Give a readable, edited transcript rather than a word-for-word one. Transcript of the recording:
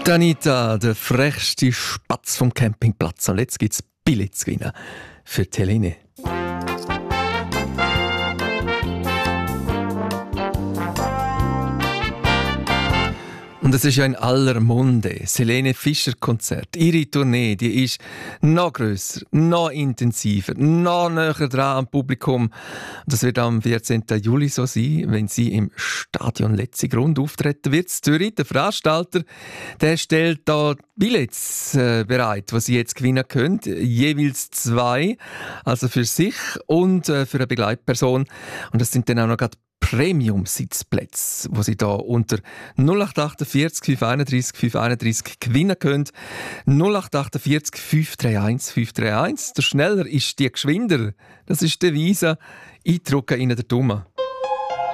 Anita, der frechste Spatz vom Campingplatz. Und jetzt gibt es Billett zu gewinnen für die Helene. Und es ist ja in aller Munde. Das Helene Fischer Konzert. Ihre Tournee, die ist noch grösser, noch intensiver, noch näher dran am Publikum. Das wird am 14. Juli so sein, wenn sie im Stadion Letzigrund auftreten wird. Zürich, der Veranstalter, der stellt da Billets bereit, die sie jetzt gewinnen können. Jeweils 2, also für sich und für eine Begleitperson. Und das sind dann auch noch gerade Premium-Sitzplätze, wo Sie da unter 0848 531 531 gewinnen können. 0848 531 531. Der schneller ist die geschwinder. Das ist die Devise. Eindrucken Ihnen der Dumme.